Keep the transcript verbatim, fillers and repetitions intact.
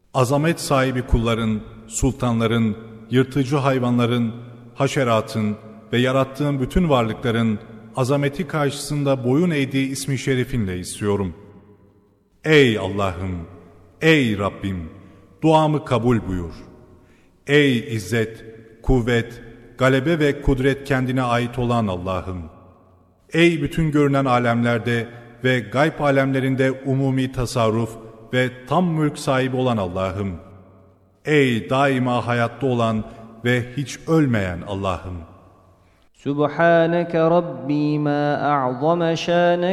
Azamet sahibi kulların, sultanların, yırtıcı hayvanların, haşeratın ve yarattığın bütün varlıkların azameti karşısında boyun eğdiği ismi şerifinle istiyorum. Ey Allah'ım, ey Rabbim, duamı kabul buyur. Ey izzet, kuvvet, galebe ve kudret kendine ait olan Allah'ım. Ey bütün görünen alemlerde ve gayb alemlerinde umumi tasarruf ve tam mülk sahibi olan Allah'ım. Ey daima hayatta olan ve hiç ölmeyen Allah'ım. Subhaneke Rabbi ma a'zama şanek.